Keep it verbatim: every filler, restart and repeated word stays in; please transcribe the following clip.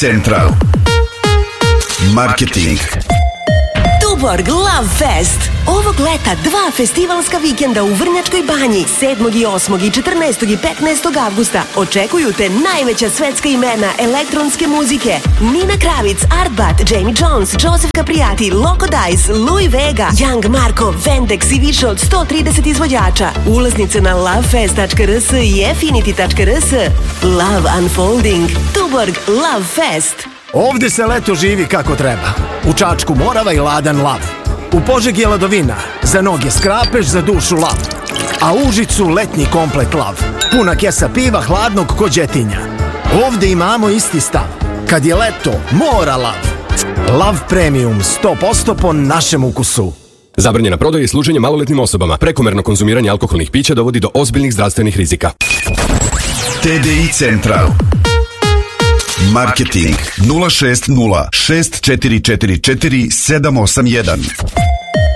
Central. Marketing. Tuborg Love Fest. Ovog leta dva festivalska vikenda u Vrnjačkoj banji sedmog i osmog i četrnaestog i petnaestog avgusta očekuju te najveća svetska imena elektronske muzike: Nina Kravic, Artbat, Jamie Jones, Joseph Capriati, Loco Dice, Louis Vega, Young Marko, Vendex i više od sto trideset izvođača. Ulaznice na lovefest tačka r s i affinity tačka r s. Love Unfolding. Tuborg Love Fest. Ovdje se leto živi kako treba. U Čačku morava i ladan lav. U Požegi je ladovina, za noge skrapež, za dušu lav. A u Užicu letnji komplet lav. Puna kesa piva, hladnog ko đetinja. Ovdje imamo isti stav. Kad je leto, mora lav. Lav Premium, sto posto po našem ukusu. Zabranjena prodaja i služenje maloletnim osobama. Prekomerno konzumiranje alkoholnih pića dovodi do ozbiljnih zdravstvenih rizika. T D I Central. Marketing nula šest nula šest četiri četiri četiri sedam osam jedan.